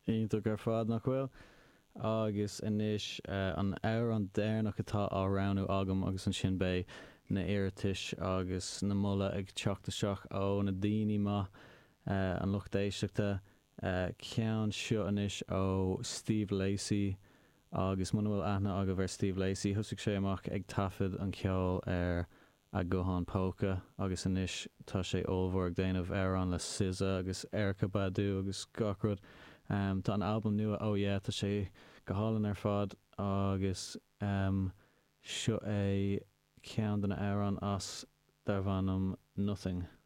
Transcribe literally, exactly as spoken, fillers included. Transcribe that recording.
iontu gur fad nach bhfuil agus inis uh, an áir an déirnach atá á ranú agam agus an sin bé na éiritis agus na mula ag teachtaseach ó na daoine ma uh, an luchtdéisteachta uh, ceann seo inis ó Steve Lacy agus man bhfuil aithne aga bhar Steve Lacy thusig sé amach ag tafid an ceol ar a gohan póca agus inis tá sé ómhór ag déanamh ar an le S Z A agus Erykah Badu agus gacrod um, tá an album nua ó yeah, tá sé go hálan ar fad agus um, seo é cean den ar an as dar bhanam Nothing.